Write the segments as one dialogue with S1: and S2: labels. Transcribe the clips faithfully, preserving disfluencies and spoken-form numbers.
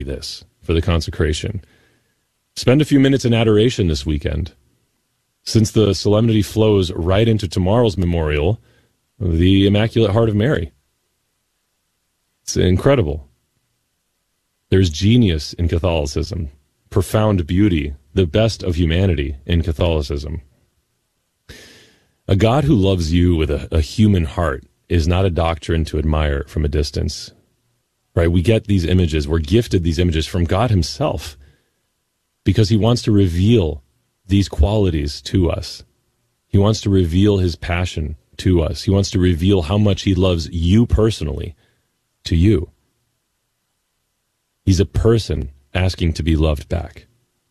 S1: this for the consecration. Spend a few minutes in adoration this weekend. Since the solemnity flows right into tomorrow's memorial of the Immaculate Heart of Mary. It's incredible. There's genius in Catholicism, profound beauty, the best of humanity in Catholicism. A God who loves you with a, a human heart is not a doctrine to admire from a distance. Right? We get these images, we're gifted these images from God himself because he wants to reveal these qualities to us. He wants to reveal his passion to us. He wants to reveal how much he loves you personally to you. He's a person asking to be loved back.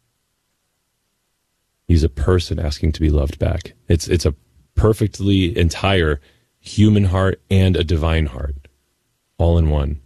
S1: He's a person asking to be loved back. It's it's a perfectly entire human heart and a divine heart, all in one.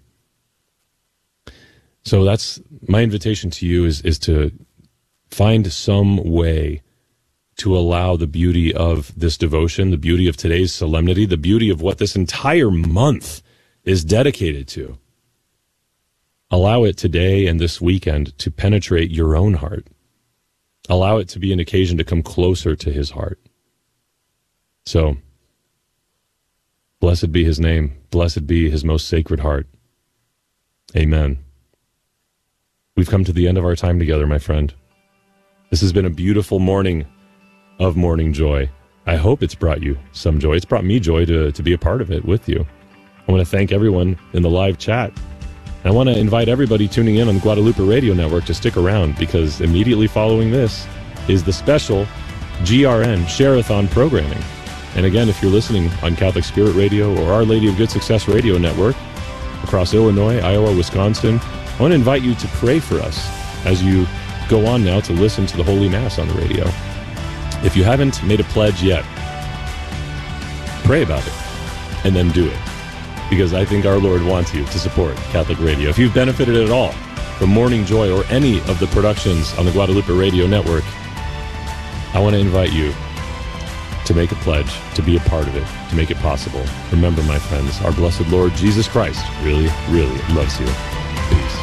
S1: So that's my invitation to you is, is to find some way to allow the beauty of this devotion, the beauty of today's solemnity, the beauty of what this entire month is dedicated to. Allow it today and this weekend to penetrate your own heart. Allow it to be an occasion to come closer to his heart. So, blessed be his name. Blessed be his most sacred heart. Amen. We've come to the end of our time together, my friend. This has been a beautiful morning of morning joy. I hope it's brought you some joy. It's brought me joy to, to be a part of it with you. I want to thank everyone in the live chat. And I want to invite everybody tuning in on the Guadalupe Radio Network to stick around because immediately following this is the special G R N Share-a-thon programming. And again, if you're listening on Catholic Spirit Radio or Our Lady of Good Success Radio Network across Illinois, Iowa, Wisconsin, I want to invite you to pray for us as you go on now to listen to the Holy Mass on the radio. If you haven't made a pledge yet, pray about it and then do it. Because I think our Lord wants you to support Catholic Radio. If you've benefited at all from Morning Joy or any of the productions on the Guadalupe Radio Network, I want to invite you to make a pledge, to be a part of it, to make it possible. Remember, my friends, our blessed Lord Jesus Christ really, really loves you. Peace.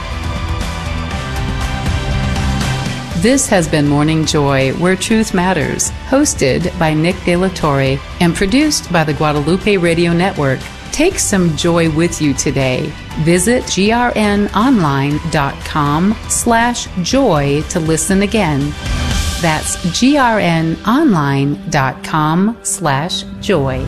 S2: This has been Morning Joy, Where Truth Matters, hosted by Nick De La Torre and produced by the Guadalupe Radio Network. Take some joy with you today. Visit grnonline.com slash joy to listen again. That's grnonline.com slash joy.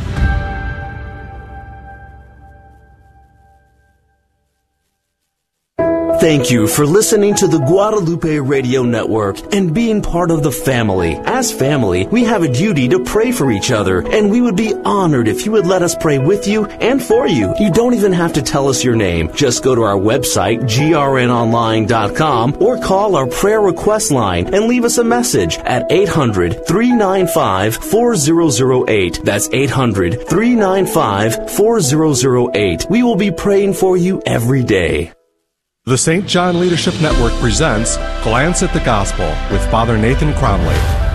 S3: Thank you for listening to the Guadalupe Radio Network and being part of the family. As family, we have a duty to pray for each other, and we would be honored if you would let us pray with you and for you. You don't even have to tell us your name. Just go to our website, g r n online dot com, or call our prayer request line and leave us a message at eight hundred, three nine five, four zero zero eight. That's eight hundred, three nine five, four zero zero eight. We will be praying for you every day.
S4: The Saint John Leadership Network presents Glance at the Gospel with Father Nathan Cromley.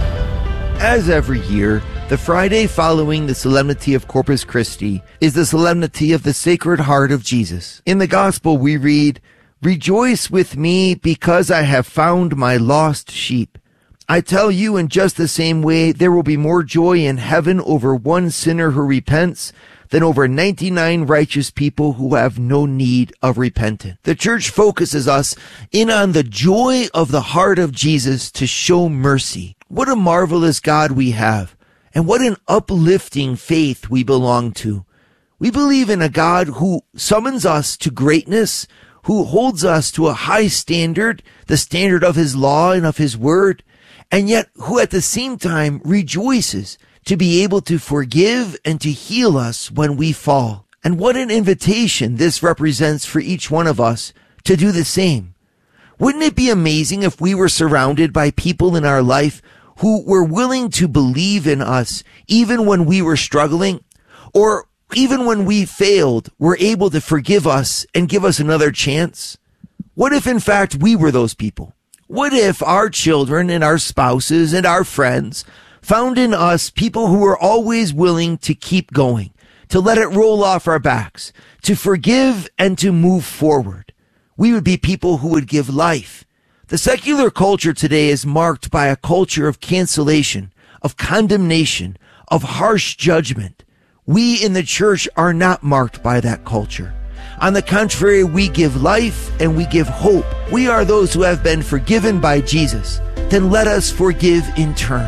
S5: As every year, the Friday following the Solemnity of Corpus Christi is the Solemnity of the Sacred Heart of Jesus. In the Gospel we read, "Rejoice with me because I have found my lost sheep. I tell you, in just the same way, there will be more joy in heaven over one sinner who repents than over ninety-nine righteous people who have no need of repentance." The Church focuses us in on the joy of the heart of Jesus to show mercy. What a marvelous God we have, and what an uplifting faith we belong to. We believe in a God who summons us to greatness, who holds us to a high standard, the standard of his law and of his word, and yet who at the same time rejoices to be able to forgive and to heal us when we fall. And what an invitation this represents for each one of us to do the same. Wouldn't it be amazing if we were surrounded by people in our life who were willing to believe in us even when we were struggling, or even when we failed, were able to forgive us and give us another chance? What if in fact we were those people? What if our children and our spouses and our friends found in us people who are always willing to keep going, to let it roll off our backs, to forgive and to move forward? We would be people who would give life. The secular culture today is marked by a culture of cancellation, of condemnation, of harsh judgment. We in the church are not marked by that culture. On the contrary, we give life and we give hope. We are those who have been forgiven by Jesus. Then let us forgive in turn.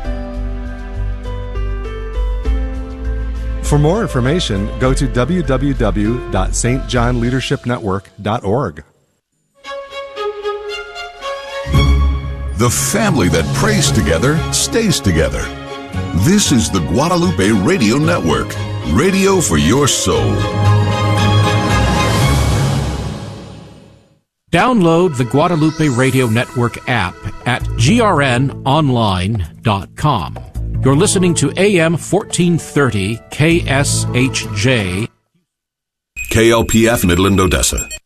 S4: For more information, go to w w w dot s t john leadership network dot org.
S6: The family that prays together stays together. This is the Guadalupe Radio Network, radio for your soul.
S7: Download the Guadalupe Radio Network app at g r n online dot com. You're listening to A M fourteen thirty K S H J.
S6: K L P F Midland, Odessa.